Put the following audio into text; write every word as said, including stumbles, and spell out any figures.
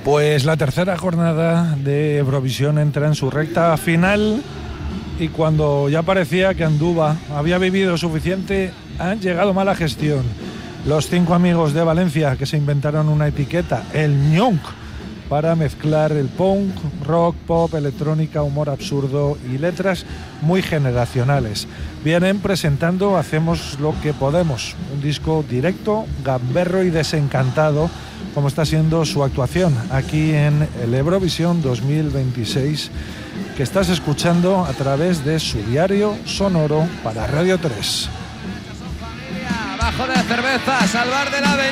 Pues la tercera jornada de Eurovisión entra en su recta final y cuando ya parecía que Anduba había vivido suficiente, han llegado mala gestión. Los cinco amigos de Valencia que se inventaron una etiqueta, el ñonc, para mezclar el punk, rock, pop, electrónica, humor absurdo y letras muy generacionales. Vienen presentando Hacemos lo que podemos, un disco directo, gamberro y desencantado, como está siendo su actuación aquí en el Eurovisión dos mil veintiséis, que estás escuchando a través de su diario sonoro para Radio tres. Bajo de cervezas al bar de la avenida.